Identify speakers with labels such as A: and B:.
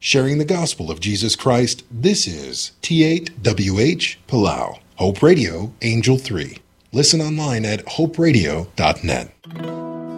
A: sharing the gospel of Jesus Christ. This is T8WH Palau, Hope Radio, Angel 3. Listen online at hoperadio.net.